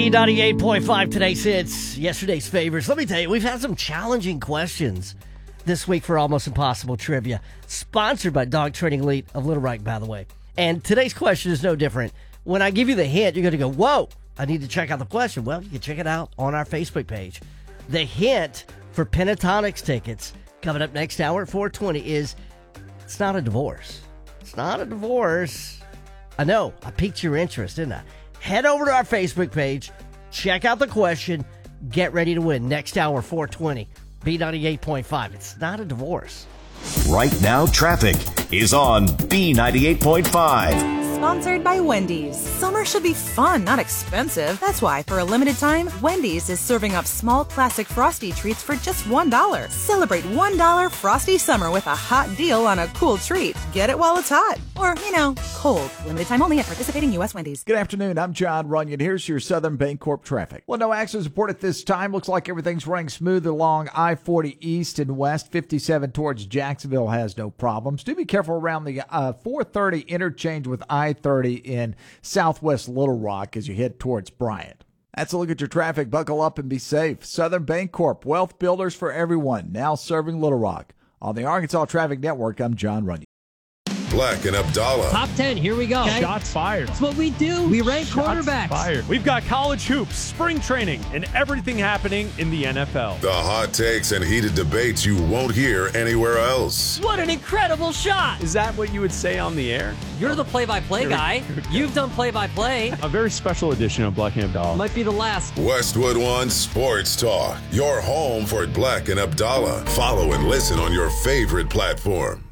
98.5 today's hits, yesterday's favorites. Let me tell you, we've had some challenging questions this week for Almost Impossible Trivia, sponsored by Dog Training Elite of Little Rock, by the way. And today's question is no different. When I give you the hint, you're going to go, whoa, I need to check out the question. Well, you can check it out on our Facebook page. The hint for Pentatonix tickets coming up next hour at 4:20 is, it's not a divorce. It's not a divorce. I know, I piqued your interest, didn't I? Head over to our Facebook page, check out the question, get ready to win. Next hour, 4:20, B98.5. It's not a divorce. Right now, traffic is on B98.5. Sponsored by Wendy's. Summer should be fun, not expensive. That's why, for a limited time, Wendy's is serving up small classic Frosty treats for just $1. Celebrate $1 Frosty Summer with a hot deal on a cool treat. Get it while it's hot. Or, cold. Limited time only at participating U.S. Wendy's. Good afternoon. I'm John Runyon. Here's your Southern Bancorp traffic. Well, no accidents reported at this time. Looks like everything's running smooth along I-40 east and west. 57 towards Jacksonville has no problems. Do be careful around the 430 interchange with I-30 in southwest Little Rock as you head towards Bryant. That's a look at your traffic. Buckle up and be safe. Southern Bancorp, wealth builders for everyone, now serving Little Rock. On the Arkansas Traffic Network, I'm John Runyon. Black and Abdallah. Top 10, here we go. Okay. Shots fired. That's what we do. We rank quarterbacks. Fired. We've got college hoops, spring training, and everything happening in the NFL. The hot takes and heated debates you won't hear anywhere else. What an incredible shot. Is that what you would say on the air? You're the play-by-play guy. You've done play-by-play. A very special edition of Black and Abdallah. Might be the last. Westwood One Sports Talk. Your home for Black and Abdallah. Follow and listen on your favorite platform.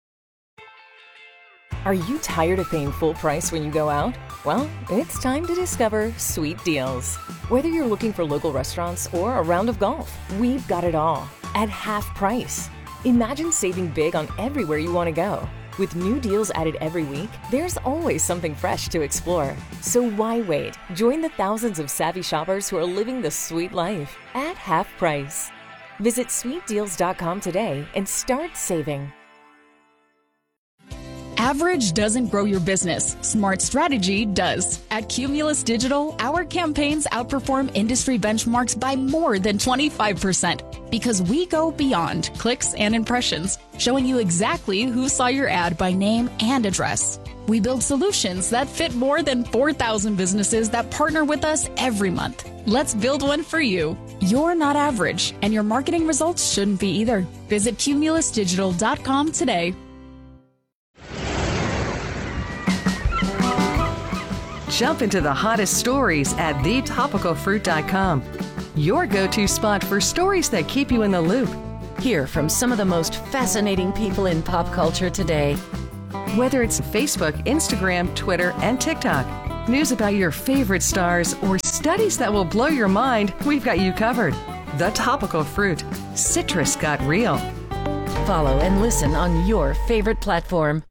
Are you tired of paying full price when you go out? Well, it's time to discover Sweet Deals. Whether you're looking for local restaurants or a round of golf, we've got it all at half price. Imagine saving big on everywhere you want to go. With new deals added every week, there's always something fresh to explore. So why wait? Join the thousands of savvy shoppers who are living the sweet life at half price. Visit sweetdeals.com today and start saving. Average doesn't grow your business. Smart strategy does. At Cumulus Digital, our campaigns outperform industry benchmarks by more than 25% because we go beyond clicks and impressions, showing you exactly who saw your ad by name and address. We build solutions that fit more than 4,000 businesses that partner with us every month. Let's build one for you. You're not average, and your marketing results shouldn't be either. Visit cumulusdigital.com today. Jump into the hottest stories at thetopicalfruit.com. Your go-to spot for stories that keep you in the loop. Hear from some of the most fascinating people in pop culture today. Whether it's Facebook, Instagram, Twitter, and TikTok, news about your favorite stars, or studies that will blow your mind, we've got you covered. The Topical Fruit. Citrus got real. Follow and listen on your favorite platform.